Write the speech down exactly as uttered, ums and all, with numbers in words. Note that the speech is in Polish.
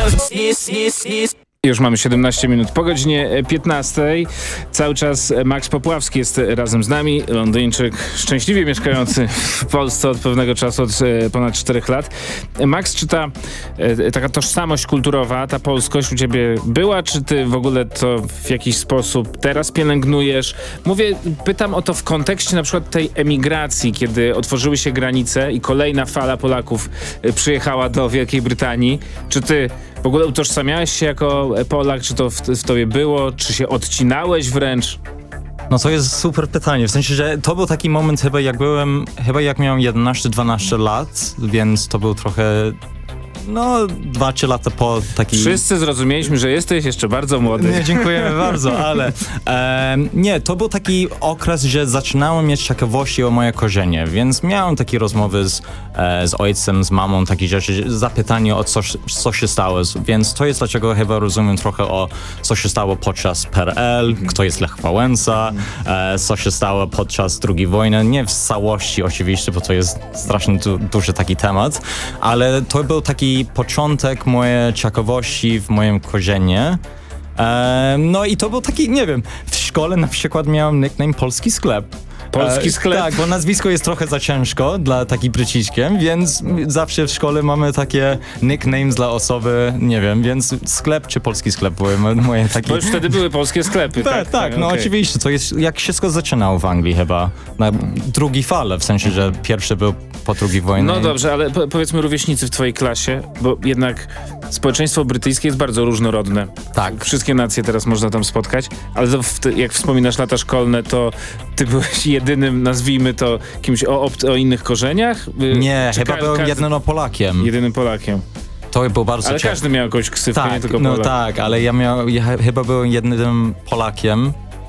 Już mamy siedemnaście minut po godzinie piętnastej. Cały czas Max Popławski jest razem z nami, Londyńczyk szczęśliwie mieszkający w Polsce od pewnego czasu, od ponad czterech lat. Max, czy ta taka tożsamość kulturowa, ta polskość u ciebie była, czy ty w ogóle to w jakiś sposób teraz pielęgnujesz? Mówię, pytam o to w kontekście na przykład tej emigracji, kiedy otworzyły się granice i kolejna fala Polaków przyjechała do Wielkiej Brytanii. Czy ty w ogóle utożsamiałeś się jako Polak? Czy to w, w tobie było? Czy się odcinałeś wręcz? No to jest super pytanie, w sensie, że to był taki moment chyba jak byłem, chyba jak miałem jedenaście dwanaście lat, więc to był trochę, no dwa trzy lata po takiej... Wszyscy zrozumieliśmy, że jesteś jeszcze bardzo młody. Nie, dziękujemy bardzo, ale e, nie, to był taki okres, że zaczynałem mieć ciekawości o moje korzenie, więc miałem takie rozmowy z, e, z ojcem, z mamą, takie rzeczy, zapytanie o co, co się stało, więc to jest dlaczego chyba rozumiem trochę o co się stało podczas P R L, mm. kto jest Lech Wałęsa, e, co się stało podczas drugiej wojny, nie w całości oczywiście, bo to jest strasznie du- duży taki temat, ale to był taki początek mojej ciekawości w moim korzenie. E, no i to był taki, nie wiem, w szkole na przykład miałem nickname Polski Sklep. Polski Sklep? E, tak, bo nazwisko jest trochę za ciężko dla taki Bryciśkiem, więc zawsze w szkole mamy takie nicknames dla osoby, nie wiem, więc sklep czy Polski Sklep były moje takie... Bo już wtedy były polskie sklepy, tak? Tak, tak, no okay. oczywiście, to jest jak wszystko zaczynało w Anglii chyba, na drugiej fale, w sensie, że pierwszy był po drugiej wojnie. No dobrze, ale po, powiedzmy rówieśnicy w twojej klasie, bo jednak społeczeństwo brytyjskie jest bardzo różnorodne. Tak. Wszystkie nacje teraz można tam spotkać, ale to w te, jak wspominasz lata szkolne, to ty byłeś jedynym, nazwijmy to, kimś o, o, o innych korzeniach? Nie, Czy chyba ka- byłem każdy... jedynym Polakiem. Jedynym Polakiem. To był bardzo Ale ciekawe. każdy miał jakąś ksywkę, tak, nie tylko no Polak. tak, ale ja, miał, ja chyba byłem jedynym Polakiem